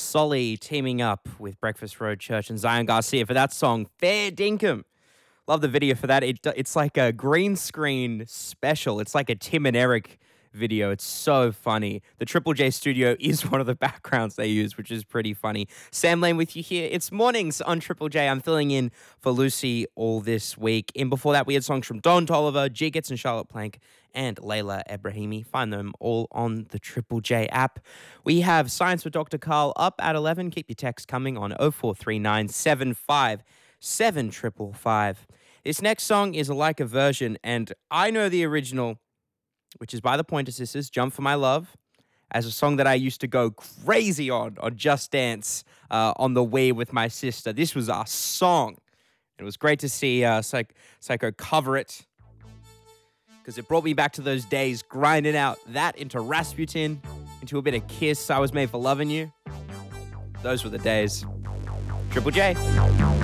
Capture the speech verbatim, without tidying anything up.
Solly teaming up with Breakfast Road Church and Zion Garcia for that song, Fair Dinkum. Love the video for that. It, it's like a green screen special. It's like a Tim and Eric video. It's so funny. The Triple J studio is one of the backgrounds they use, which is pretty funny. Sam Lane with you here. It's mornings on Triple J. I'm filling in for Lucy all this week. And before that, we had songs from Don Toliver, G Gets and Charlotte Plank, and Layla Ebrahimi. Find them all on the Triple J app. We have Science with Doctor Carl up at eleven. Keep your texts coming on oh four three nine, seven five seven five five five. This next song is a like a version, and I know the original, which is by the Pointer Sisters, Jump for My Love, as a song that I used to go crazy on, on Just Dance uh, on the Wii with my sister. This was our song. It was great to see uh, Psych- Psycho cover it, because it brought me back to those days, grinding out that into Rasputin, into a bit of Kiss, I Was Made for Loving You. Those were the days. Triple J.